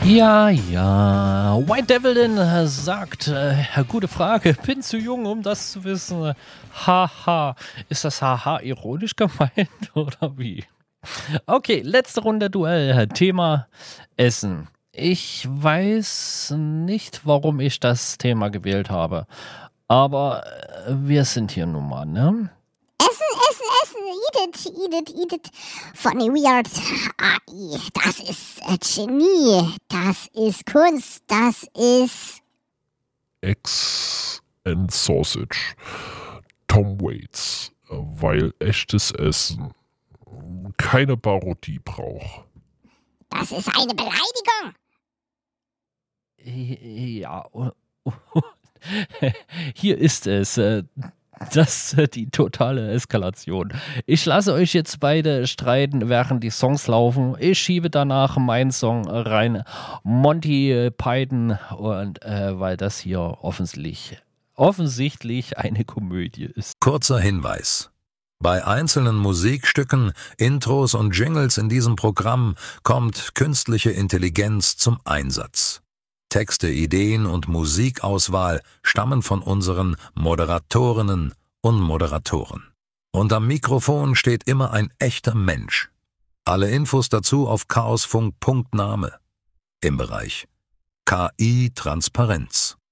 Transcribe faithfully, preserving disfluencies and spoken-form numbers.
Ja, ja. White Devil äh, sagt, äh, gute Frage, bin zu jung, um das zu wissen. Haha. Ist das Haha ironisch gemeint oder wie? Okay, letzte Runde Duell. Thema Essen. Ich weiß nicht, warum ich das Thema gewählt habe. Aber äh, wir sind hier nun mal, ne? Essen, essen, essen, eat it, eat it, eat it. Funny, weird. A I, das ist äh, Genie, das ist Kunst, das ist... Eggs and Sausage. Tom Waits. Weil echtes Essen keine Parodie braucht. Das ist eine Beleidigung. Ja. Hier ist es. äh, Das ist die totale Eskalation. Ich lasse euch jetzt beide streiten, während die Songs laufen. Ich schiebe danach meinen Song rein. Monty Python. Und äh, weil das hier offensichtlich, offensichtlich eine Komödie ist. Kurzer Hinweis. Bei einzelnen Musikstücken, Intros und Jingles in diesem Programm kommt künstliche Intelligenz zum Einsatz. Texte, Ideen und Musikauswahl stammen von unseren Moderatorinnen und Moderatoren. Und am Mikrofon steht immer ein echter Mensch. Alle Infos dazu auf chaosfunk punkt name im Bereich K I-Transparenz.